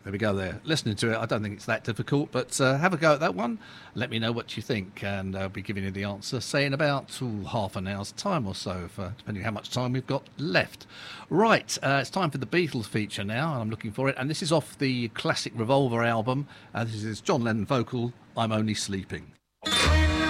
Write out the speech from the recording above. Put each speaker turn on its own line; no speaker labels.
There we go there. Listening to it, I don't think it's that difficult, but have a go at that one. Let me know what you think, and I'll be giving you the answer, say, in about half an hour's time or so, depending how much time we've got left. Right, it's time for the Beatles feature now, and I'm looking for it. And this is off the classic Revolver album. This is John Lennon vocal, I'm Only Sleeping.